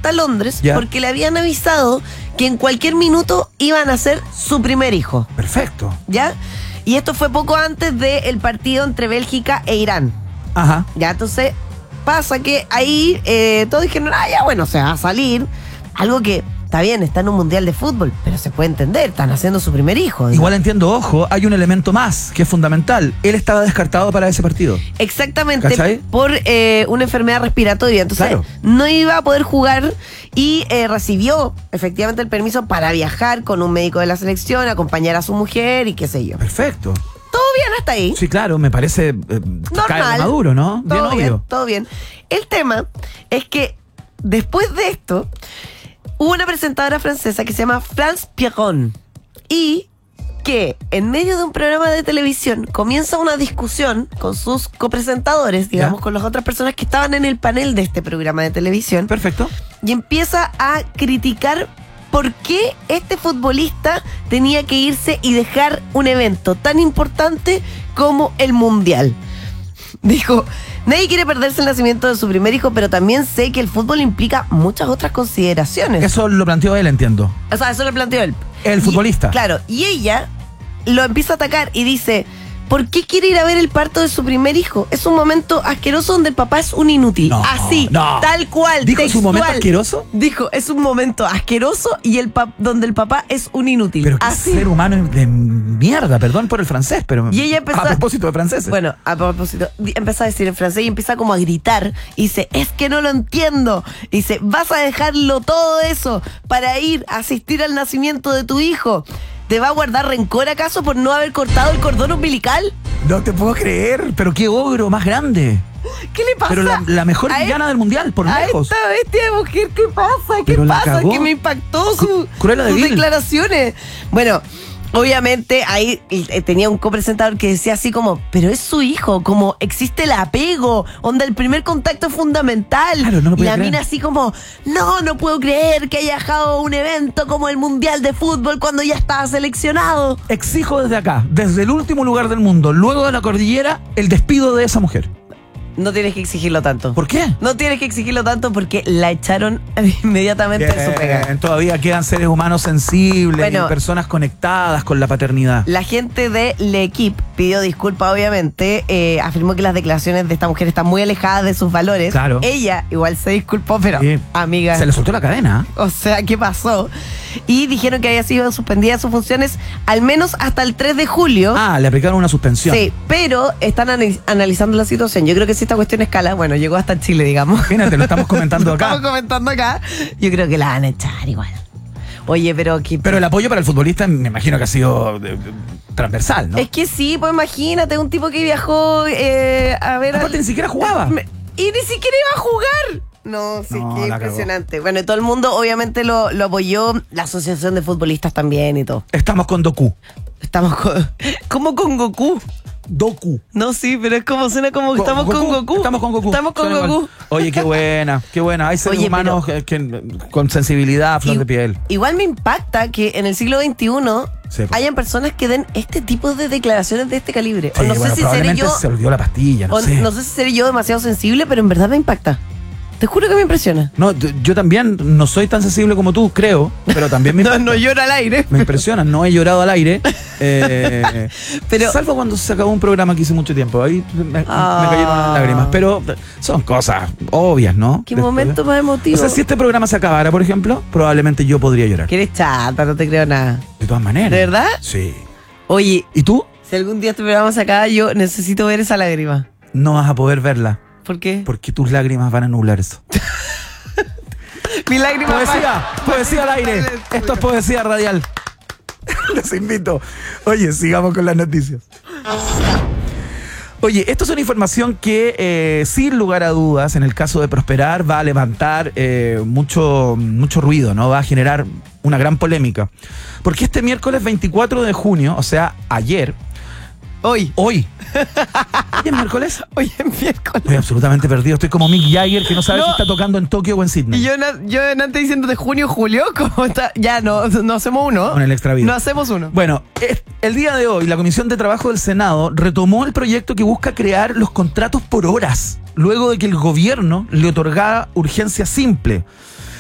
hasta Londres Ya. porque le habían avisado que en cualquier minuto iban a ser su primer hijo. Perfecto. ¿Ya? Y esto fue poco antes del partido entre Bélgica e Irán. Ajá. Ya, entonces pasa que ahí todos dijeron, ya bueno, se va a salir. Algo que está bien, está en un mundial de fútbol, pero se puede entender, están haciendo su primer hijo. ¿no? Igual entiendo, ojo, hay un elemento más que es fundamental. Él estaba descartado para ese partido. Exactamente, ¿Cachai? por una enfermedad respiratoria. Entonces Claro. no iba a poder jugar y recibió efectivamente el permiso para viajar con un médico de la selección, acompañar a su mujer y qué sé yo. Perfecto. Todo bien hasta ahí. Sí, claro, me parece cae de maduro, ¿no? Bien Todo obvio. bien, todo bien. El tema es que después de esto hubo una presentadora francesa que se llama France Pierron y que en medio de un programa de televisión comienza una discusión con sus copresentadores, digamos, Ya. con las otras personas que estaban en el panel de este programa de televisión, Perfecto. y empieza a criticar por qué este futbolista tenía que irse y dejar un evento tan importante como el Mundial. Dijo, nadie quiere perderse el nacimiento de su primer hijo, pero también sé que el fútbol implica muchas otras consideraciones. Eso lo planteó él, entiendo. O sea, eso lo planteó él. El futbolista. Claro, y ella lo empieza a atacar y dice, ¿por qué quiere ir a ver el parto de su primer hijo? Es un momento asqueroso donde el papá es un inútil. No, Así, no. tal cual. ¿Dijo su momento textual. asqueroso? Dijo, es un momento asqueroso y donde el papá es un inútil. Pero qué Así. ser humano de mierda, perdón por el francés, pero Y ella empezó a propósito de franceses. Bueno, a propósito, empieza a decir en francés y empieza como a gritar. Y dice, es que no lo entiendo. Y dice, vas a dejarlo todo eso para ir a asistir al nacimiento de tu hijo. ¿Te va a guardar rencor acaso por no haber cortado el cordón umbilical? No te puedo creer, pero qué ogro más grande. ¿Qué le pasa? Pero la mejor a villana del mundial, por a lejos. esta bestia de mujer, ¿qué pasa? ¿Qué Pero la pasa? cagó. Que me impactó Cruella de sus Vil. declaraciones. Bueno, obviamente ahí tenía un copresentador que decía así como, pero es su hijo, como existe el apego, donde el primer contacto es fundamental. Claro, no lo y podía la creer. mina así como, no puedo creer que haya dejado un evento como el Mundial de Fútbol cuando ya estaba seleccionado. Exijo desde acá, desde el último lugar del mundo, luego de la cordillera, el despido de esa mujer. No tienes que exigirlo tanto. ¿Por qué? No tienes que exigirlo tanto porque la echaron inmediatamente de su pega. Bien, todavía quedan seres humanos sensibles, Bueno. y personas conectadas con la paternidad. La gente de L'Equipe pidió disculpas, obviamente, afirmó que las declaraciones de esta mujer están muy alejadas de sus valores. Claro. Ella igual se disculpó, pero Sí. amiga, Se le soltó la cadena. o sea, ¿qué pasó? Y dijeron que había sido suspendida sus funciones al menos hasta el 3 de julio. Ah, le aplicaron una suspensión. Sí, pero están analizando la situación. Yo creo que si esta cuestión escala, bueno, llegó hasta Chile, digamos. Imagínate, lo estamos comentando Lo acá. estamos comentando acá. Yo creo que la van a echar igual. Oye, pero Pero el apoyo para el futbolista me imagino que ha sido transversal, ¿no? es que sí, pues imagínate, un tipo que viajó a ver... Aparte, ni siquiera jugaba. Y ni siquiera iba a jugar. No, sí, No, qué la cagó. impresionante. Bueno, y todo el mundo obviamente lo apoyó, la asociación de futbolistas también y todo. Estamos con Doku. Estamos como con Goku. Doku. No, sí, pero es como suena como que estamos con Goku. Estamos con Goku. Estamos con Suena igual. Goku. Oye, qué buena, qué buena. Hay seres Oye, humanos con sensibilidad a flor de piel. Igual me impacta que en el siglo XXI Sí, pues. hayan personas que den este tipo de declaraciones de este calibre. Sí, O no bueno, sé si seré probablemente yo, se olvidó la pastilla, no o sé. no sé si seré yo demasiado sensible, pero en verdad me impacta. Te juro que me impresiona. No, yo también no soy tan sensible como tú, creo, pero también me, No llora al aire. me impresiona. No he llorado al aire, Pero- salvo cuando se acabó un programa que hice mucho tiempo. Ahí me cayeron las lágrimas. Pero son cosas obvias, ¿no? Qué Después, momento más emotivo. O sea, si este programa se acabara, por ejemplo, probablemente yo podría llorar. Que eres chata, no te creo nada. De todas maneras. ¿De verdad? Sí. Oye, ¿Y tú? si algún día este programa se acaba, yo necesito ver esa lágrima. No vas a poder verla, ¿Por qué? porque tus lágrimas van a nublar eso. Mi lágrima. Poesía al aire. Esto es poesía radial. Los invito. Oye, sigamos con las noticias. Oye, esto es una información que, sin lugar a dudas, en el caso de prosperar, va a levantar mucho ruido, ¿no? Va a generar una gran polémica. Porque este miércoles 24 de junio, o sea, ayer, Hoy hoy es miércoles. es miércoles. Estoy absolutamente perdido. Estoy como Mick Jagger, que no sabe No. si está tocando en Tokio o en Sydney. Y yo antes diciéndote junio, julio, ¿cómo está? Ya no hacemos uno. Con el extra vida. No hacemos uno. Bueno, el día de hoy la Comisión de Trabajo del Senado retomó el proyecto que busca crear los contratos por horas, luego de que el gobierno le otorgara urgencia simple.